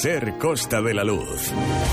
Ser Costa de la Luz.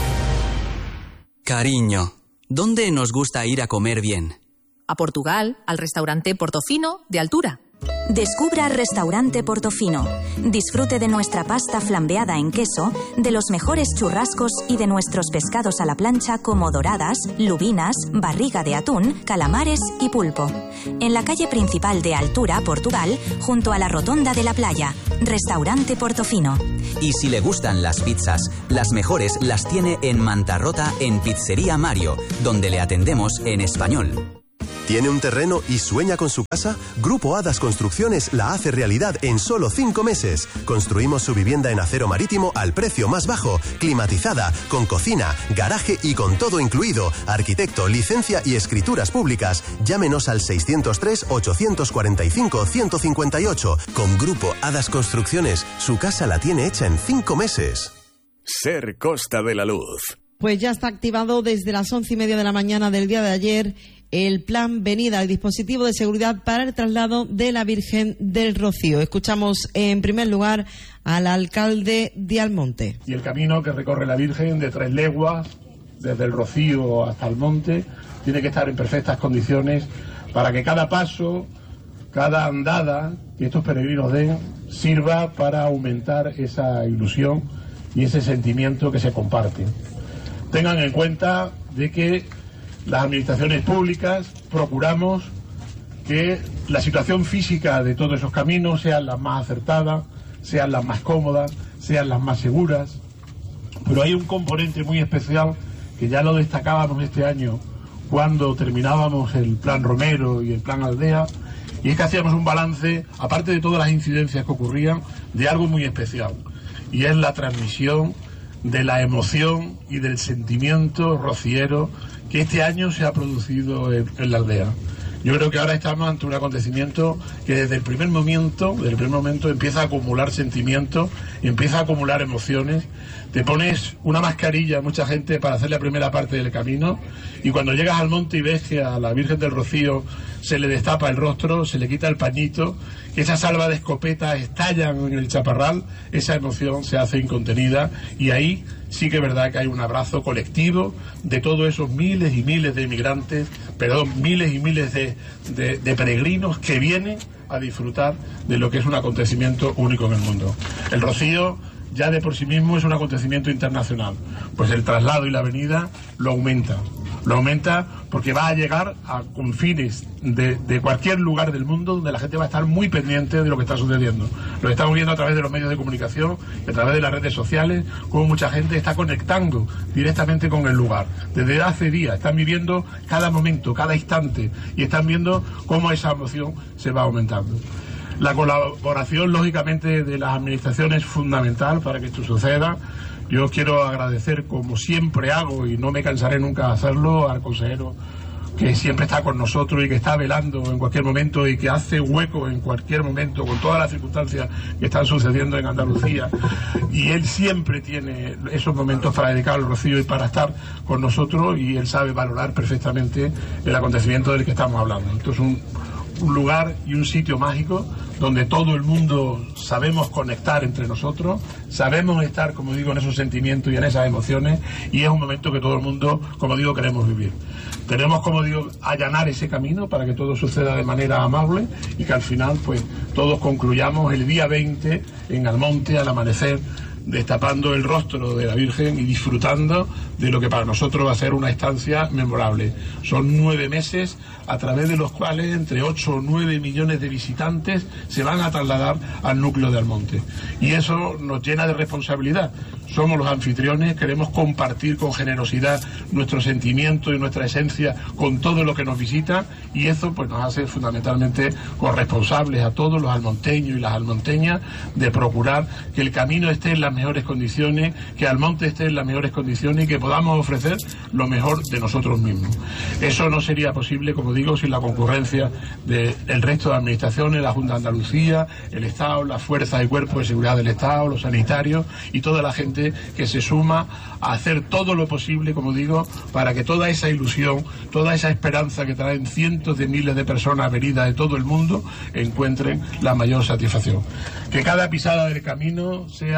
Cariño, ¿dónde nos gusta ir a comer bien? A Portugal, al restaurante Portofino de Altura. Descubra Restaurante Portofino. Disfrute de nuestra pasta flambeada en queso, de los mejores churrascos y de nuestros pescados a la plancha como doradas, lubinas, barriga de atún, calamares y pulpo. En la calle principal de Altura, Portugal, junto a la rotonda de la playa. Restaurante Portofino. Y si le gustan las pizzas, las mejores las tiene en Mantarrota en Pizzería Mario, donde le atendemos en español. ¿Tiene un terreno y sueña con su casa? Grupo Hadas Construcciones la hace realidad en solo 5 meses. Construimos su vivienda en acero marítimo al precio más bajo, climatizada, con cocina, garaje y con todo incluido. Arquitecto, licencia y escrituras públicas. Llámenos al 603-845-158. Con Grupo Hadas Construcciones, su casa la tiene hecha en 5 meses. Ser Costa de la Luz. Pues ya está activado desde las 11:30 de la mañana del día de ayer el plan Venida, el dispositivo de seguridad para el traslado de la Virgen del Rocío. Escuchamos en primer lugar al alcalde de Almonte. Y el camino que recorre la Virgen de 3 leguas, desde el Rocío hasta Almonte, tiene que estar en perfectas condiciones para que cada paso, cada andada que estos peregrinos den, sirva para aumentar esa ilusión y ese sentimiento que se comparte. Tengan en cuenta de que las administraciones públicas procuramos que la situación física de todos esos caminos sean las más acertadas, sean las más cómodas, sean las más seguras. Pero hay un componente muy especial que ya lo destacábamos este año cuando terminábamos el plan Romero y el plan Aldea, y es que hacíamos un balance, aparte de todas las incidencias que ocurrían, de algo muy especial, y es la transmisión de la emoción y del sentimiento rociero que este año se ha producido en la aldea. Yo creo que ahora estamos ante un acontecimiento que desde el primer momento empieza a acumular sentimientos, empieza a acumular emociones. Te pones una mascarilla, mucha gente, para hacer la primera parte del camino, y cuando llegas al monte y ves que a la Virgen del Rocío se le destapa el rostro, se le quita el pañito, que esas salvas de escopetas estallan en el chaparral, esa emoción se hace incontenida, y ahí sí que es verdad que hay un abrazo colectivo de todos esos miles y miles de inmigrantes, miles y miles de peregrinos que vienen a disfrutar de lo que es un acontecimiento único en el mundo. El Rocío ya de por sí mismo es un acontecimiento internacional, pues el traslado y la venida lo aumenta porque va a llegar a confines de cualquier lugar del mundo, donde la gente va a estar muy pendiente de lo que está sucediendo. Lo estamos viendo a través de los medios de comunicación, a través de las redes sociales, cómo mucha gente está conectando directamente con el lugar. Desde hace días están viviendo cada momento, cada instante, y están viendo cómo esa emoción se va aumentando. La colaboración, lógicamente, de las administraciones es fundamental para que esto suceda. Yo quiero agradecer, como siempre hago, y no me cansaré nunca de hacerlo, al consejero que siempre está con nosotros y que está velando en cualquier momento y que hace hueco en cualquier momento con todas las circunstancias que están sucediendo en Andalucía. Y él siempre tiene esos momentos para dedicar al Rocío y para estar con nosotros, y él sabe valorar perfectamente el acontecimiento del que estamos hablando. Esto es un lugar y un sitio mágico donde todo el mundo sabemos conectar entre nosotros, sabemos estar, como digo, en esos sentimientos y en esas emociones, y es un momento que todo el mundo, como digo, queremos vivir. Tenemos, como digo, allanar ese camino para que todo suceda de manera amable y que al final, pues, todos concluyamos el día 20 en Almonte al amanecer, destapando el rostro de la Virgen y disfrutando de lo que para nosotros va a ser una estancia memorable. Son 9 meses a través de los cuales entre 8 o 9 millones de visitantes se van a trasladar al núcleo de Almonte. Y eso nos llena de responsabilidad. Somos los anfitriones, queremos compartir con generosidad nuestro sentimiento y nuestra esencia con todo lo que nos visita, y eso pues nos hace fundamentalmente corresponsables a todos los almonteños y las almonteñas de procurar que el camino esté en las mejores condiciones, que Almonte esté en las mejores condiciones y que podamos ofrecer lo mejor de nosotros mismos. Eso no sería posible, como digo, sin la concurrencia del resto de administraciones, la Junta de Andalucía, el Estado, las fuerzas y cuerpos de seguridad del Estado, los sanitarios y toda la gente que se suma a hacer todo lo posible, como digo, para que toda esa ilusión, toda esa esperanza que traen cientos de miles de personas venidas de todo el mundo encuentren la mayor satisfacción. Que cada pisada del camino sea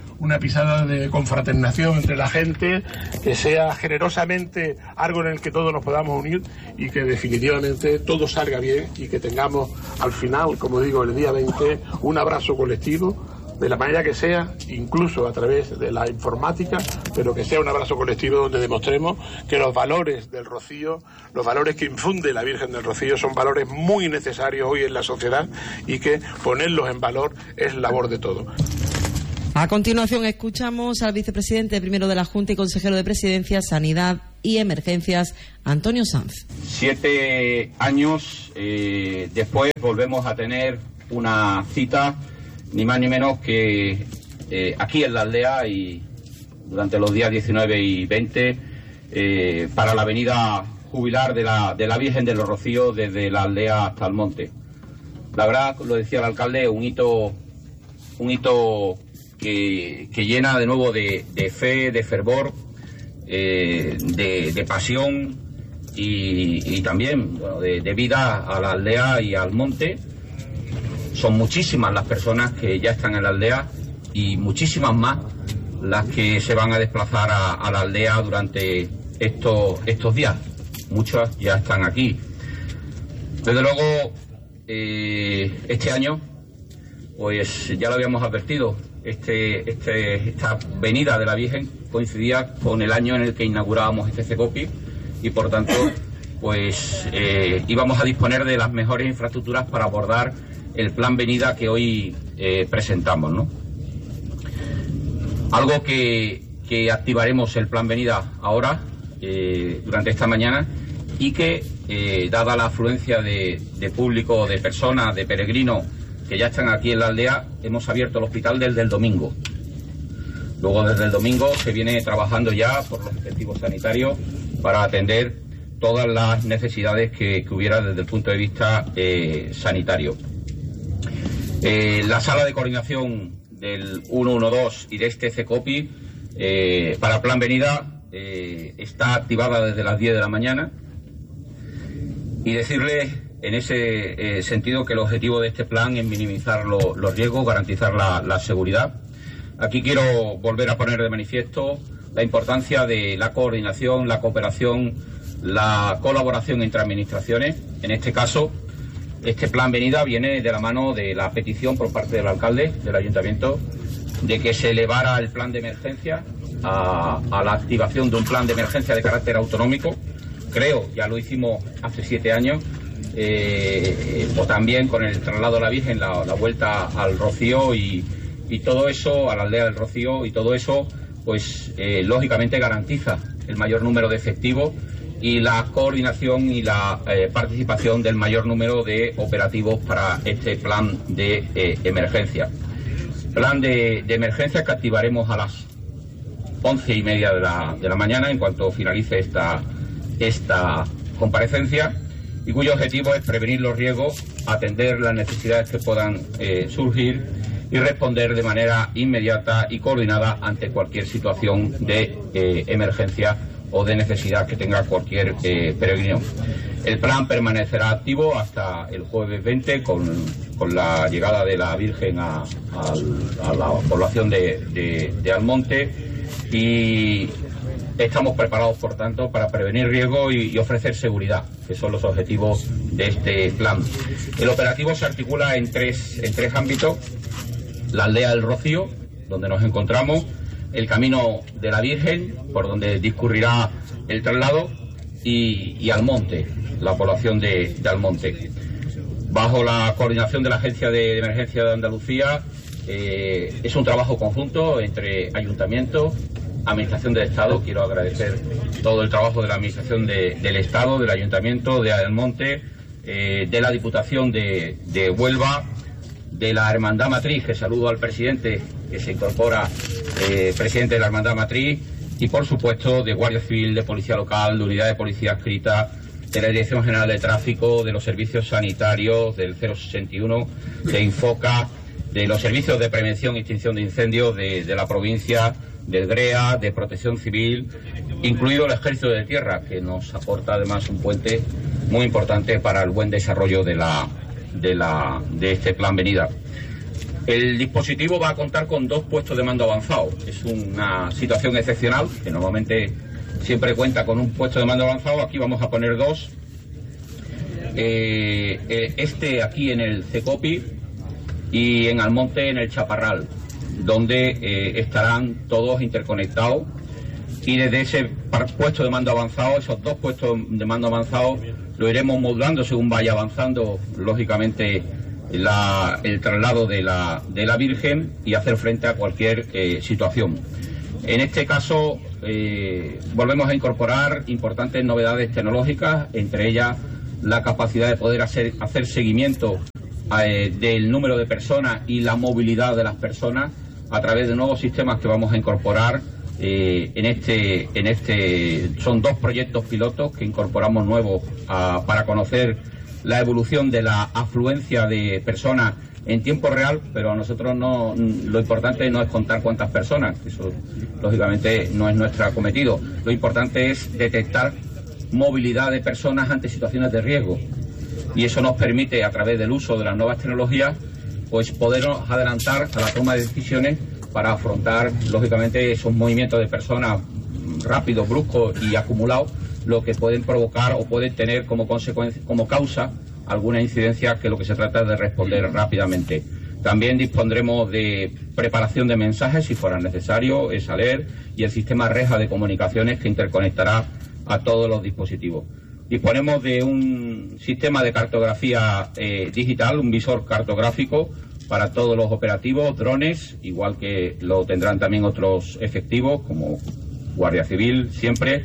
una pisada de confraternación entre la gente, que sea generosamente algo en el que todos nos podamos unir y que definitivamente todo salga bien y que tengamos al final, como digo, el día 20, un abrazo colectivo, de la manera que sea, incluso a través de la informática, pero que sea un abrazo colectivo donde demostremos que los valores del Rocío, los valores que infunde la Virgen del Rocío, son valores muy necesarios hoy en la sociedad y que ponerlos en valor es labor de todos. A continuación escuchamos al vicepresidente primero de la Junta y consejero de Presidencia, Sanidad y Emergencias, Antonio Sanz. 7 años después volvemos a tener una cita, ni más ni menos que aquí en la aldea y durante los días 19 y 20 para la avenida jubilar de la Virgen de los Rocíos desde la aldea hasta el monte. La verdad, lo decía el alcalde, un hito que llena de nuevo de fe, de fervor, de pasión y también de vida a la aldea y al monte. Son muchísimas las personas que ya están en la aldea y muchísimas más las que se van a desplazar a la aldea durante estos días. Muchas ya están aquí. Desde luego, este año, pues ya lo habíamos advertido, esta venida de la Virgen coincidía con el año en el que inaugurábamos este CECOPI y por tanto, pues íbamos a disponer de las mejores infraestructuras para abordar el plan venida que hoy presentamos, ¿no? Algo que activaremos el plan venida ahora, durante esta mañana, y que, dada la afluencia de público, de personas, de peregrinos que ya están aquí en la aldea, hemos abierto el hospital desde el domingo. Luego, desde el domingo, se viene trabajando ya por los efectivos sanitarios para atender todas las necesidades que hubiera desde el punto de vista sanitario. La sala de coordinación del 112 y de este CECOPI para Plan Venida está activada desde las 10 de la mañana y decirles en ese sentido que el objetivo de este plan es minimizar los riesgos, garantizar la seguridad. Aquí quiero volver a poner de manifiesto la importancia de la coordinación, la cooperación, la colaboración entre administraciones. En este caso, este plan venida viene de la mano de la petición por parte del alcalde del ayuntamiento de que se elevara el plan de emergencia a la activación de un plan de emergencia de carácter autonómico. Creo, ya lo hicimos hace 7 años, o también con el traslado a la Virgen, la vuelta al Rocío y todo eso, a la aldea del Rocío, y todo eso, pues lógicamente garantiza el mayor número de efectivos y la coordinación y la participación del mayor número de operativos para este plan de emergencia. Plan de emergencia que activaremos a las 11:30 de la mañana en cuanto finalice esta comparecencia, y cuyo objetivo es prevenir los riesgos, atender las necesidades que puedan surgir y responder de manera inmediata y coordinada ante cualquier situación de emergencia o de necesidad que tenga cualquier peregrino. El plan permanecerá activo hasta el jueves 20 con la llegada de la Virgen a la población de Almonte, y estamos preparados, por tanto, para prevenir riesgos y ofrecer seguridad, que son los objetivos de este plan. El operativo se articula en tres ámbitos: la aldea del Rocío, donde nos encontramos, el camino de la Virgen, por donde discurrirá el traslado, y Almonte, la población de Almonte. Bajo la coordinación de la Agencia de Emergencia de Andalucía, es un trabajo conjunto entre ayuntamientos, Administración del Estado. Quiero agradecer todo el trabajo de la Administración del Estado, del Ayuntamiento de Almonte, de la Diputación de Huelva, de la Hermandad Matriz, que saludo al presidente que se incorpora, presidente de la Hermandad Matriz, y por supuesto de Guardia Civil, de Policía Local, de Unidad de Policía Adscrita, de la Dirección General de Tráfico, de los servicios sanitarios, del 061, de Infoca, de los servicios de prevención y extinción de incendios de la provincia, del GREA, de Protección Civil, incluido el Ejército de Tierra, que nos aporta además un puente muy importante para el buen desarrollo de este plan venida. El dispositivo va a contar con 2 puestos de mando avanzado. Es una situación excepcional, que normalmente siempre cuenta con un puesto de mando avanzado. Aquí vamos a poner 2. Aquí en el Cecopi y en Almonte en el Chaparral, donde estarán todos interconectados. Y desde ese puesto de mando avanzado, esos 2 puestos de mando avanzado, lo iremos modulando según vaya avanzando, lógicamente, el traslado de la Virgen y hacer frente a cualquier situación. En este caso, volvemos a incorporar importantes novedades tecnológicas, entre ellas la capacidad de poder hacer seguimiento del número de personas y la movilidad de las personas a través de nuevos sistemas que vamos a incorporar. Son 2 proyectos pilotos que incorporamos nuevos para conocer la evolución de la afluencia de personas en tiempo real, pero a nosotros lo importante no es contar cuántas personas, eso lógicamente no es nuestro acometido. Lo importante es detectar movilidad de personas ante situaciones de riesgo, y eso nos permite, a través del uso de las nuevas tecnologías, pues podernos adelantar a la toma de decisiones para afrontar lógicamente esos movimientos de personas rápidos, bruscos y acumulados, lo que pueden provocar o pueden tener como consecuencia, como causa, alguna incidencia, que lo que se trata es de responder rápidamente. También dispondremos de preparación de mensajes si fuera necesario, ESALER y el sistema reja de comunicaciones que interconectará a todos los dispositivos. Disponemos de un sistema de cartografía digital, un visor cartográfico para todos los operativos, drones, igual que lo tendrán también otros efectivos como Guardia Civil siempre.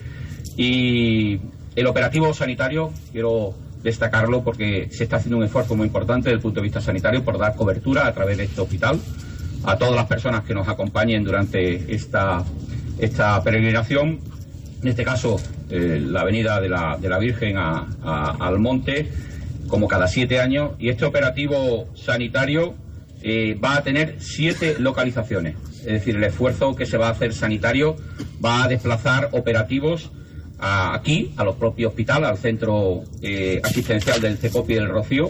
Y el operativo sanitario, quiero destacarlo porque se está haciendo un esfuerzo muy importante desde el punto de vista sanitario por dar cobertura a través de este hospital a todas las personas que nos acompañen durante esta peregrinación. En este caso, la avenida de la Virgen a Almonte, como cada 7 años. Y este operativo sanitario va a tener 7 localizaciones. Es decir, el esfuerzo que se va a hacer sanitario va a desplazar operativos aquí, a los propios hospitales, al centro asistencial del Cecopi del Rocío,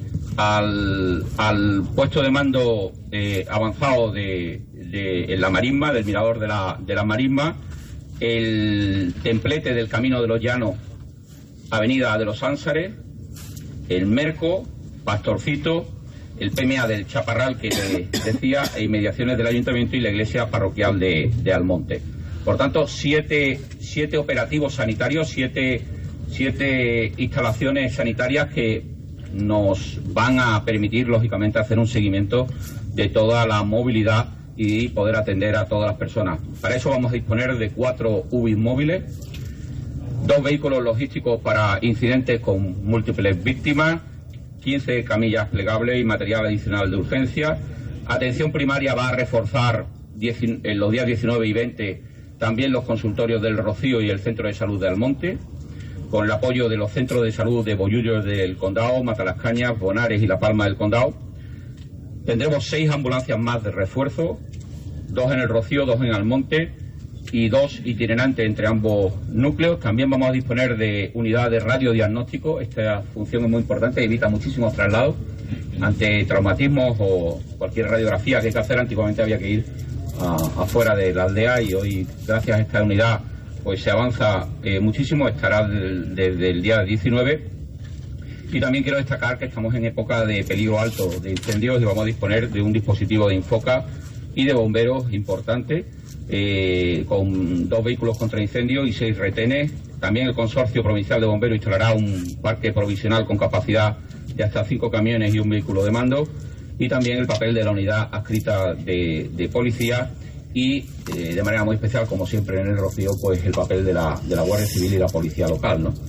al puesto de mando avanzado en la Marisma, del mirador de la Marisma, el templete del Camino de los Llanos, Avenida de los Ánsares, el Merco, Pastorcito, el PMA del Chaparral que decía, e inmediaciones del Ayuntamiento y la iglesia parroquial de Almonte. Por tanto, 7 operativos sanitarios, 7 instalaciones sanitarias que nos van a permitir, lógicamente, hacer un seguimiento de toda la movilidad y poder atender a todas las personas. Para eso vamos a disponer de 4 UBIs móviles, 2 vehículos logísticos para incidentes con múltiples víctimas, 15 camillas plegables y material adicional de urgencia. Atención primaria va a reforzar en los días 19 y 20 también los consultorios del Rocío y el Centro de Salud de Almonte, con el apoyo de los centros de salud de Bollullos del Condado, Matalascañas, Bonares y La Palma del Condado. Tendremos 6 ambulancias más de refuerzo, 2 en el Rocío, 2 en Almonte y 2 itinerantes entre ambos núcleos. También vamos a disponer de unidades de radiodiagnóstico. Esta función es muy importante, evita muchísimos traslados ante traumatismos o cualquier radiografía que hay que hacer. Antiguamente había que ir afuera de la aldea y hoy, gracias a esta unidad, pues se avanza muchísimo. Estará desde el día 19. Y también quiero destacar que estamos en época de peligro alto de incendios y vamos a disponer de un dispositivo de Infoca y de bomberos importante, con 2 vehículos contra incendios y 6 retenes. También el Consorcio Provincial de Bomberos instalará un parque provisional con capacidad de hasta 5 camiones y un vehículo de mando. Y también el papel de la unidad adscrita de policía y, de manera muy especial, como siempre en el Rocío, pues el papel de la Guardia Civil y la Policía Local, ¿no?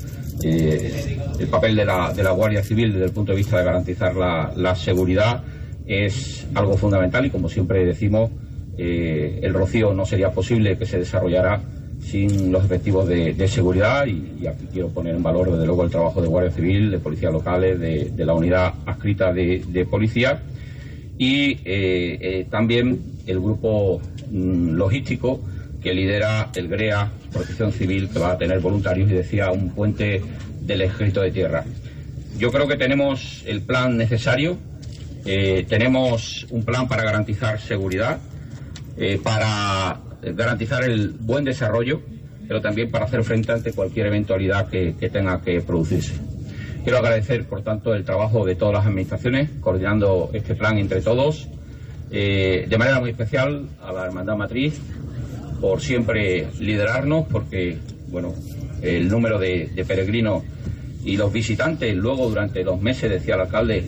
El papel de la Guardia Civil desde el punto de vista de garantizar la seguridad es algo fundamental y, como siempre decimos, el Rocío no sería posible que se desarrollara sin los efectivos de seguridad y aquí quiero poner en valor desde luego el trabajo de Guardia Civil, de policías locales, de la unidad adscrita de policía y también el grupo logístico que lidera el GREA, Protección Civil, que va a tener voluntarios y decía un puente del Ejército de Tierra. Yo creo que tenemos el plan necesario. Tenemos un plan para garantizar seguridad, para garantizar el buen desarrollo, pero también para hacer frente ante cualquier eventualidad que tenga que producirse. Quiero agradecer, por tanto, el trabajo de todas las administraciones, coordinando este plan entre todos, de manera muy especial a la Hermandad Matriz, por siempre liderarnos, porque, bueno, el número de peregrinos y los visitantes, luego durante los meses, decía el alcalde,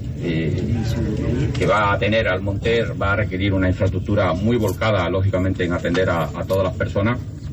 que va a tener Almonte, va a requerir una infraestructura muy volcada, lógicamente, en atender a todas las personas.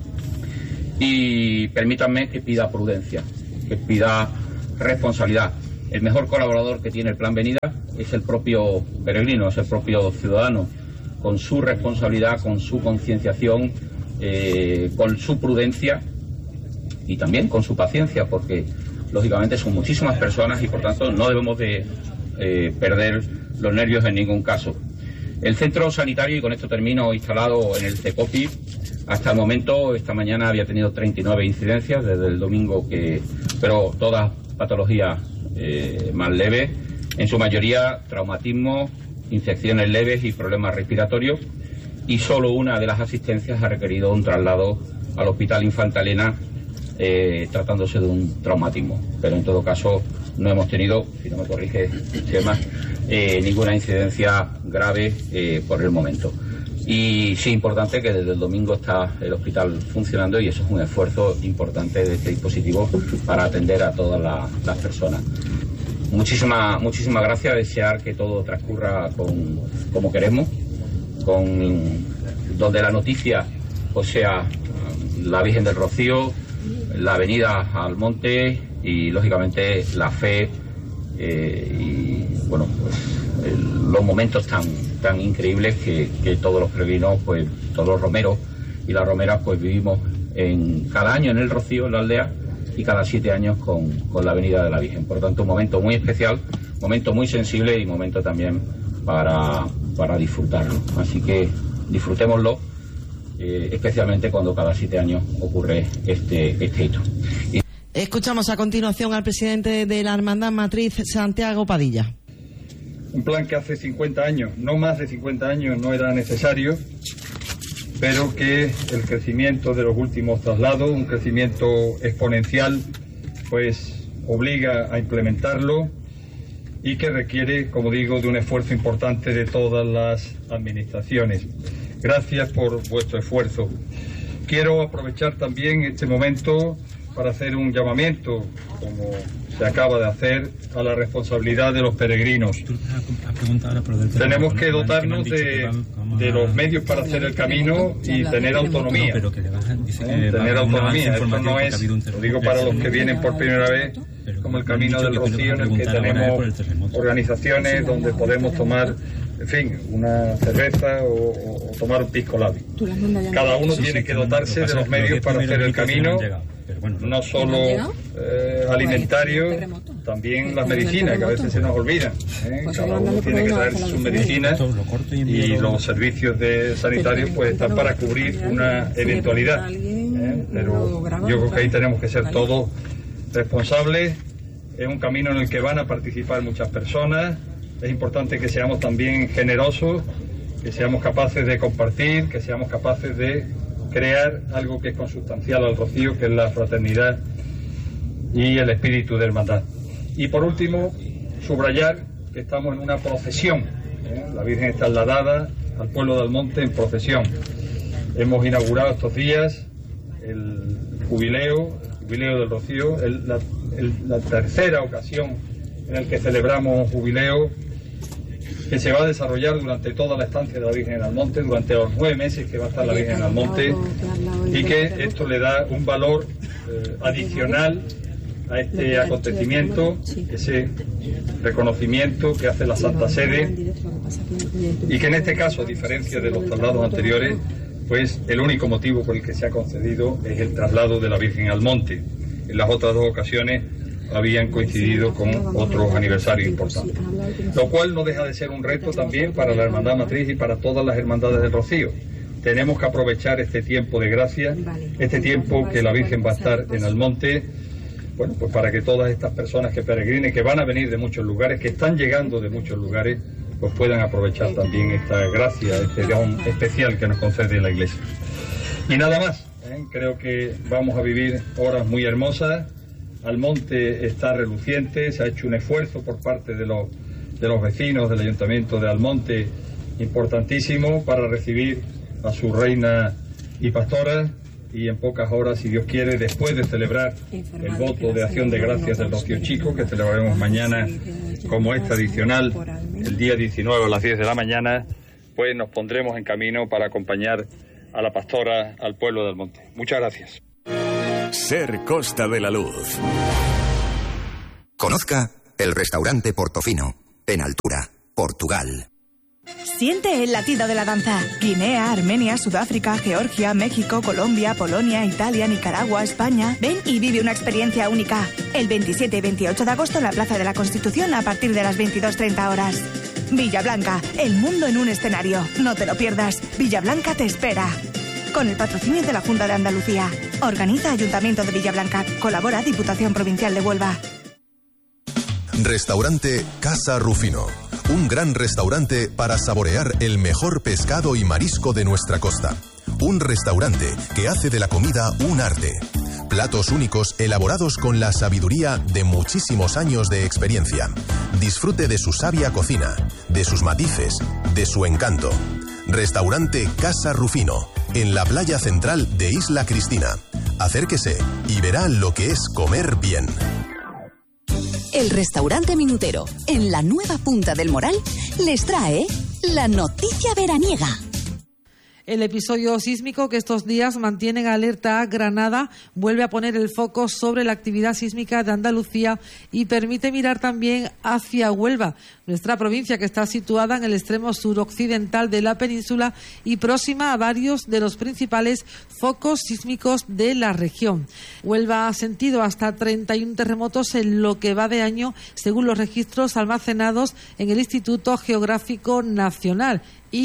Y permítanme que pida prudencia, que pida responsabilidad. El mejor colaborador que tiene el Plan Venida es el propio peregrino, es el propio ciudadano, con su responsabilidad, con su concienciación, con su prudencia y también con su paciencia, porque lógicamente son muchísimas personas y por tanto no debemos de perder los nervios en ningún caso. El centro sanitario, y con esto termino, instalado en el CECOPI, hasta el momento, esta mañana había tenido 39 incidencias desde el domingo, pero todas patologías más leves, en su mayoría traumatismo, infecciones leves y problemas respiratorios, y solo una de las asistencias ha requerido un traslado al Hospital Infanta Elena, tratándose de un traumatismo. Pero en todo caso no hemos tenido, si no me corrige, ninguna incidencia grave por el momento. Y sí, importante que desde el domingo está el hospital funcionando, y eso es un esfuerzo importante de este dispositivo para atender a todas las personas. Muchísimas gracias, desear que todo transcurra como queremos, donde la noticia pues sea la Virgen del Rocío, la avenida al Monte y lógicamente la fe y bueno, pues los momentos tan increíbles que todos los peregrinos, pues todos los romeros y las romeras pues vivimos cada año en el Rocío, en la aldea, y cada 7 años con la Avenida de la Virgen. Por tanto, un momento muy especial, momento muy sensible y momento también para disfrutarlo. Así que disfrutémoslo, especialmente cuando cada 7 años ocurre este hito. Escuchamos a continuación al presidente de la Hermandad Matriz, Santiago Padilla. Un plan que hace 50 años, no más de 50 años, no era necesario, pero que el crecimiento de los últimos traslados, un crecimiento exponencial, pues obliga a implementarlo y que requiere, como digo, de un esfuerzo importante de todas las administraciones. Gracias por vuestro esfuerzo. Quiero aprovechar también este momento para hacer un llamamiento, como se acaba de hacer, a la responsabilidad de los peregrinos. Tenemos que dotarnos de los medios para hacer el camino y tener autonomía. Tener autonomía. Esto no es, lo digo para los que vienen por primera vez, como el Camino del Rocío, en el que tenemos organizaciones donde podemos tomar, en fin, una cerveza o tomar un pisco labio. Cada uno tiene que dotarse de los medios para hacer el camino, no solo alimentario, también las medicinas, que a veces se nos olvidan. Cada uno tiene que traer sus medicinas y los servicios sanitarios pues están para cubrir una eventualidad. Pero yo creo que ahí tenemos que ser todos responsables. Es un camino en el que van a participar muchas personas. Es importante que seamos también generosos, que seamos capaces de compartir, que seamos capaces de crear algo que es consustancial al Rocío, que es la fraternidad y el espíritu de hermandad. Y por último, subrayar que estamos en una procesión. La Virgen está trasladada al pueblo de Almonte en procesión. Hemos inaugurado estos días el jubileo del Rocío, la tercera ocasión en la que celebramos un jubileo que se va a desarrollar durante toda la estancia de la Virgen en Almonte, durante los 9 meses que va a estar la Virgen en Almonte, y que esto le da un valor adicional a este acontecimiento, ese reconocimiento que hace la Santa Sede, y que en este caso, a diferencia de los traslados anteriores, pues el único motivo por el que se ha concedido es el traslado de la Virgen al Monte. En las otras 2 ocasiones habían coincidido con otros aniversarios importantes, lo cual no deja de ser un reto también para la Hermandad Matriz y para todas las hermandades del Rocío. Tenemos que aprovechar este tiempo de gracia, este tiempo que la Virgen va a estar en Almonte, bueno, pues para que todas estas personas que peregrinen, que van a venir de muchos lugares, que están llegando de muchos lugares, pues puedan aprovechar también esta gracia, este don especial que nos concede la Iglesia. Y nada más, creo que vamos a vivir horas muy hermosas. Almonte está reluciente, se ha hecho un esfuerzo por parte de los vecinos del Ayuntamiento de Almonte importantísimo para recibir a su reina y pastora, y en pocas horas, si Dios quiere, después de celebrar el voto de acción de gracias del Rocío Chico, que celebraremos mañana como es tradicional, el día 19 a las 10 de la mañana, pues nos pondremos en camino para acompañar a la pastora al pueblo de Almonte. Muchas gracias. Ser Costa de la Luz. Conozca el restaurante Portofino, en Altura, Portugal. Siente el latido de la danza. Guinea, Armenia, Sudáfrica, Georgia, México, Colombia, Polonia, Italia, Nicaragua, España. Ven y vive una experiencia única. El 27 y 28 de agosto en la Plaza de la Constitución a partir de las 22:30 horas. Villablanca, el mundo en un escenario. No te lo pierdas. Villablanca te espera. Con el patrocinio de la Junta de Andalucía. Organiza Ayuntamiento de Villablanca. Colabora Diputación Provincial de Huelva. Restaurante Casa Rufino. Un gran restaurante para saborear el mejor pescado y marisco de nuestra costa. Un restaurante que hace de la comida un arte. Platos únicos elaborados con la sabiduría de muchísimos años de experiencia. Disfrute de su sabia cocina, de sus matices, de su encanto. Restaurante Casa Rufino, en la playa central de Isla Cristina. Acérquese y verá lo que es comer bien. El restaurante Minutero, en la nueva Punta del Moral, les trae la noticia veraniega. El episodio sísmico que estos días mantiene en alerta a Granada vuelve a poner el foco sobre la actividad sísmica de Andalucía y permite mirar también hacia Huelva, nuestra provincia que está situada en el extremo suroccidental de la península y próxima a varios de los principales focos sísmicos de la región. Huelva ha sentido hasta 31 terremotos en lo que va de año, según los registros almacenados en el Instituto Geográfico Nacional,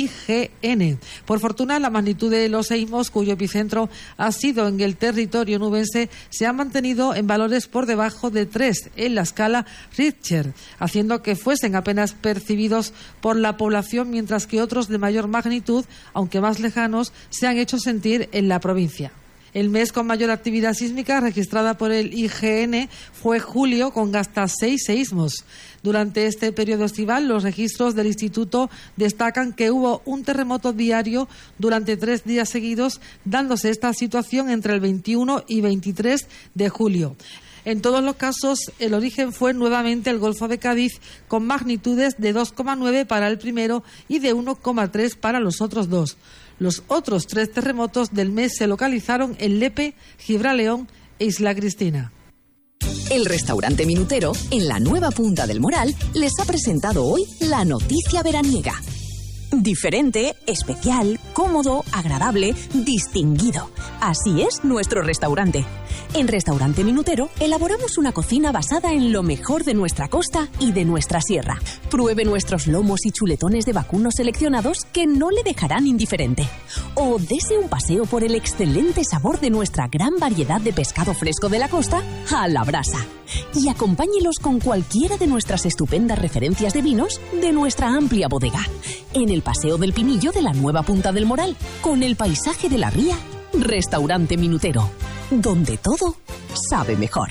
IGN. Por fortuna, la magnitud de los seísmos, cuyo epicentro ha sido en el territorio nubense, se ha mantenido en valores por debajo de 3 en la escala Richter, haciendo que fuesen apenas percibidos por la población, mientras que otros de mayor magnitud, aunque más lejanos, se han hecho sentir en la provincia. El mes con mayor actividad sísmica registrada por el IGN fue julio, con hasta 6 seísmos. Durante este periodo estival, los registros del instituto destacan que hubo un terremoto diario durante 3 días seguidos, dándose esta situación entre el 21 y 23 de julio. En todos los casos, el origen fue nuevamente el Golfo de Cádiz, con magnitudes de 2,9 para el primero y de 1,3 para los otros dos. Los otros 3 terremotos del mes se localizaron en Lepe, Gibraleón e Isla Cristina. El restaurante Minutero, en la nueva Punta del Moral, les ha presentado hoy la noticia veraniega. Diferente, especial, cómodo, agradable, distinguido. Así es nuestro restaurante. En Restaurante Minutero elaboramos una cocina basada en lo mejor de nuestra costa y de nuestra sierra. Pruebe nuestros lomos y chuletones de vacuno seleccionados que no le dejarán indiferente. O dese un paseo por el excelente sabor de nuestra gran variedad de pescado fresco de la costa a la brasa. Y acompáñelos con cualquiera de nuestras estupendas referencias de vinos de nuestra amplia bodega. En el Paseo del Pinillo de la nueva Punta del Moral, con el paisaje de la ría, Restaurante Minutero, donde todo sabe mejor.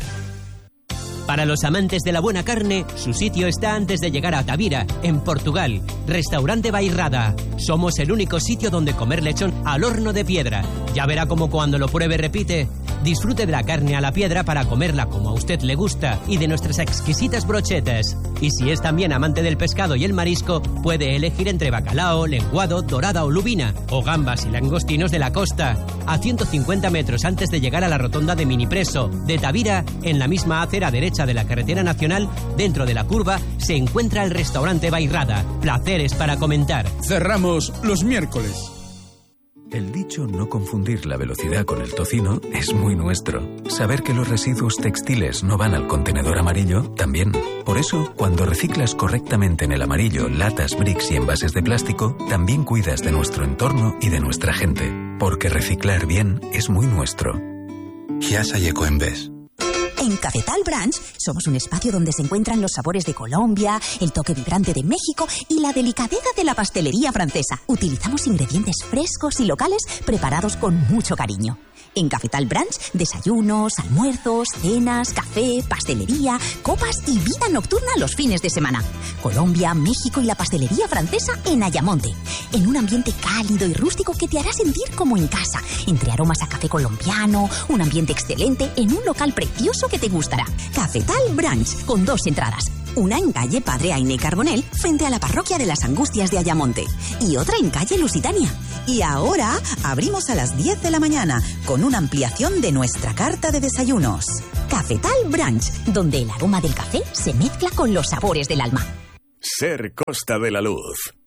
Para los amantes de la buena carne, su sitio está antes de llegar a Tavira, en Portugal. Restaurante Bairrada. Somos el único sitio donde comer lechón al horno de piedra. Ya verá cómo cuando lo pruebe repite. Disfrute de la carne a la piedra para comerla como a usted le gusta y de nuestras exquisitas brochetas. Y si es también amante del pescado y el marisco, puede elegir entre bacalao, lenguado, dorada o lubina, o gambas y langostinos de la costa. A 150 metros antes de llegar a la rotonda de Minipreso, de Tavira, en la misma acera derecha de la carretera nacional, dentro de la curva, se encuentra el restaurante Bairrada. Placeres para comentar. Cerramos los miércoles. El dicho no confundir la velocidad con el tocino es muy nuestro. Saber que los residuos textiles no van al contenedor amarillo, también. Por eso, cuando reciclas correctamente en el amarillo latas, bricks y envases de plástico, también cuidas de nuestro entorno y de nuestra gente. Porque reciclar bien es muy nuestro. Chiasa y Ecoembes. En Cafetal Branch somos un espacio donde se encuentran los sabores de Colombia, el toque vibrante de México y la delicadeza de la pastelería francesa. Utilizamos ingredientes frescos y locales preparados con mucho cariño. En Cafetal Branch, desayunos, almuerzos, cenas, café, pastelería, copas y vida nocturna los fines de semana. Colombia, México y la pastelería francesa en Ayamonte. En un ambiente cálido y rústico que te hará sentir como en casa. Entre aromas a café colombiano, un ambiente excelente en un local precioso que te gustará. Cafetal Branch, con 2 entradas. Una en calle Padre Ainé Carbonell, frente a la parroquia de las Angustias de Ayamonte. Y otra en calle Lusitania. Y ahora abrimos a las 10 de la mañana, con una ampliación de nuestra carta de desayunos. Cafetal Branch, donde el aroma del café se mezcla con los sabores del alma. Ser Costa de la Luz.